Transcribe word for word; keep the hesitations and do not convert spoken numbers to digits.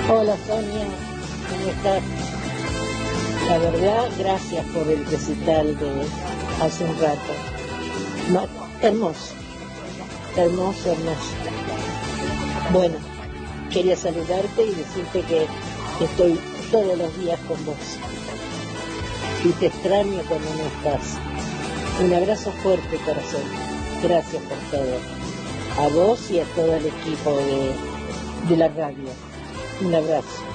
Hola Sonia, ¿cómo estás? La verdad, gracias por el recital de hace un rato. Ma- hermoso, hermoso, hermoso. Bueno, quería saludarte y decirte que estoy todos los días con vos y te extraño cuando no estás. Un abrazo fuerte, corazón. Gracias por todo. A vos y a todo el equipo de, de la radio. Un abrazo.